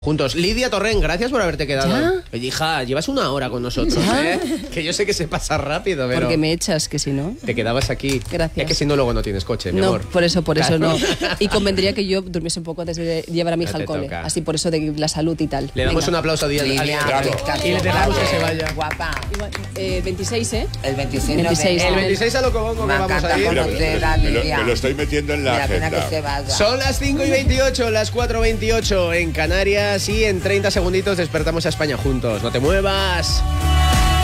Juntos. Lidia Torrent, gracias por haberte quedado. ¿Ya? Oye, hija, llevas una hora con nosotros, ¿Ya? ¿eh? Que yo sé que se pasa rápido, pero... Porque me echas, que si no... Te quedabas aquí. Gracias. Es que si no, luego no tienes coche, mi No, amor. por eso Claro. no. Y convendría que yo durmiese un poco antes de llevar a mi hija Ya te al cole. toca. Así por eso de la salud y tal. Le damos Venga. un aplauso a Lidia. Claro. Y le dejamos que se vaya. Guapa. 26, ¿eh? El 26 de 26. noviembre. El 26 a Locobongo que Me vamos encanta a ir. conocer a Lidia. Me lo estoy metiendo en la Me da pena agenda. que se vaya. Son las 5:28, las 4:28 en Canarias y en 30 segunditos despertamos a España juntos. No te muevas.